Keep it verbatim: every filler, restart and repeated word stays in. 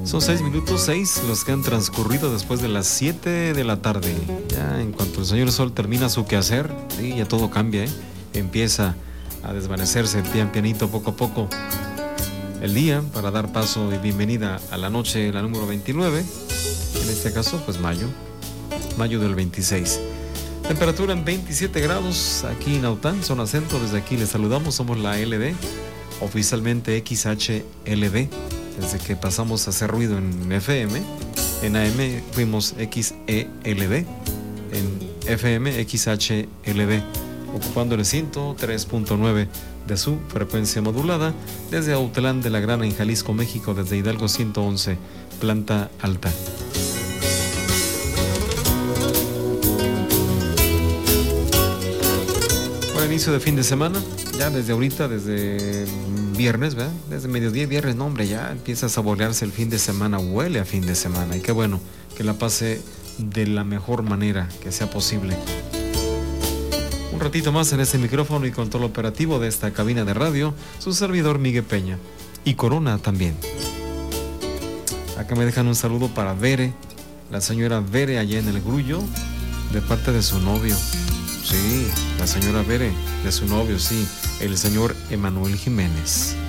Son seis minutos, seis los que han transcurrido después de las siete de la tarde. Ya en cuanto el señor Sol termina su quehacer, sí, ya todo cambia, ¿eh? Empieza a desvanecerse pian pianito, poco a poco, el día, para dar paso y bienvenida a la noche, la número veintinueve. En este caso, pues mayo, mayo del veintiséis. Temperatura en veintisiete grados aquí en Aután, zona centro. Desde aquí les saludamos, somos la L D, oficialmente X H L D. Desde que pasamos a hacer ruido en F M, en A M fuimos X E L D, en F M X H L D, ocupando el ciento tres punto nueve de su frecuencia modulada, desde Autlán de la Grana en Jalisco, México, desde Hidalgo ciento once, planta alta. Buen inicio de fin de semana, ya desde ahorita, desde viernes, ¿verdad? Desde mediodía, viernes, no hombre, ya empieza a saborearse el fin de semana, huele a fin de semana, y qué bueno que la pase de la mejor manera que sea posible. Un ratito más en este micrófono y control operativo de esta cabina de radio, su servidor Miguel Peña, y Corona también. Acá me dejan un saludo para Vere, la señora Vere allá en el Grullo, de parte de su novio. Sí, la señora Vere, de su novio, sí, el señor Emanuel Jiménez.